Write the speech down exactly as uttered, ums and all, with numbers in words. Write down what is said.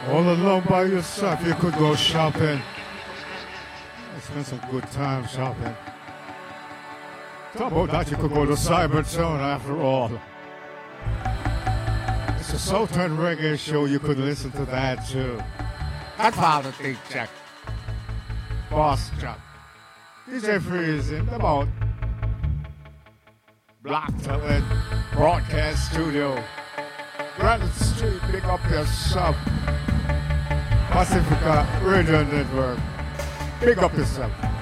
All alone by yourself, you could go shopping. I spent some good time shopping. Talk about that, you could go to Cybertown after all. It's a Southern reggae show, you could listen to that too. Godfather Big Jack. Boss Jack. D J Freeze in the boat. Black Talent Broadcast Studio. Granite Street, pick up your sub. Pacifica Radio Network. Pick up yourself.